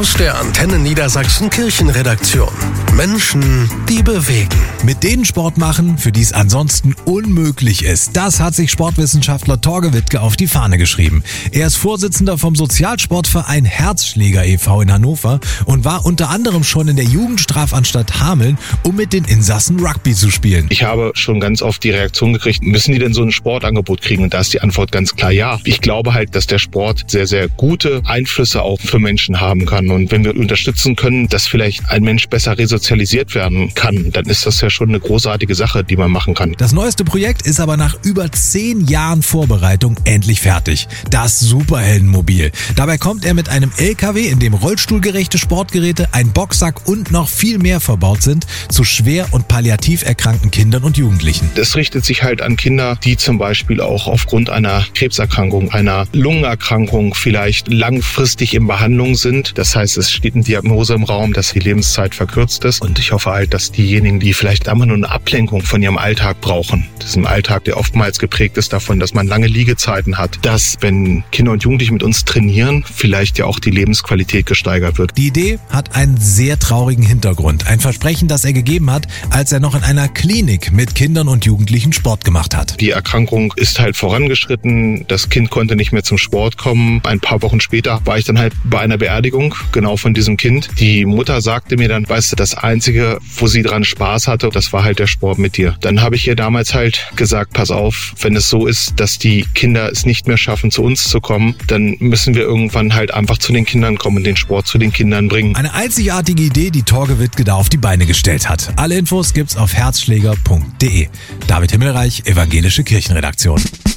Aus der Antenne Niedersachsen Kirchenredaktion. Menschen, die bewegen. Mit denen Sport machen, für die es ansonsten unmöglich ist. Das hat sich Sportwissenschaftler Torge Wittke auf die Fahne geschrieben. Er ist Vorsitzender vom Sozialsportverein Herzschläger e.V. in Hannover und war unter anderem schon in der Jugendstrafanstalt Hameln, um mit den Insassen Rugby zu spielen. Ich habe schon ganz oft die Reaktion gekriegt, müssen die denn so ein Sportangebot kriegen? Und da ist die Antwort ganz klar ja. Ich glaube halt, dass der Sport sehr, sehr gute Einflüsse auch für Menschen haben kann. Und wenn wir unterstützen können, dass vielleicht ein Mensch besser resozialisiert werden kann, dann ist das ja schon eine großartige Sache, die man machen kann. Das neueste Projekt ist aber nach über 10 Jahren Vorbereitung endlich fertig. Das Superheldenmobil. Dabei kommt er mit einem LKW, in dem rollstuhlgerechte Sportgeräte, ein Boxsack und noch viel mehr verbaut sind, zu schwer und palliativ erkrankten Kindern und Jugendlichen. Das richtet sich halt an Kinder, die zum Beispiel auch aufgrund einer Krebserkrankung, einer Lungenerkrankung vielleicht langfristig in Behandlung sind. Das heißt, es steht eine Diagnose im Raum, dass die Lebenszeit verkürzt ist. Und ich hoffe halt, dass diejenigen, die vielleicht einmal nur eine Ablenkung von ihrem Alltag brauchen, diesem Alltag, der oftmals geprägt ist davon, dass man lange Liegezeiten hat, dass, wenn Kinder und Jugendliche mit uns trainieren, vielleicht ja auch die Lebensqualität gesteigert wird. Die Idee hat einen sehr traurigen Hintergrund. Ein Versprechen, das er gegeben hat, als er noch in einer Klinik mit Kindern und Jugendlichen Sport gemacht hat. Die Erkrankung ist halt vorangeschritten. Das Kind konnte nicht mehr zum Sport kommen. Ein paar Wochen später war ich dann halt bei einer Beerdigung, genau von diesem Kind. Die Mutter sagte mir dann, weißt du, das Einzige, wo sie dran Spaß hatte, das war halt der Sport mit dir. Dann habe ich ihr damals halt gesagt, pass auf, wenn es so ist, dass die Kinder es nicht mehr schaffen, zu uns zu kommen, dann müssen wir irgendwann halt einfach zu den Kindern kommen und den Sport zu den Kindern bringen. Eine einzigartige Idee, die Torge Wittke da auf die Beine gestellt hat. Alle Infos gibt's auf herzschläger.de. David Himmelreich, Evangelische Kirchenredaktion.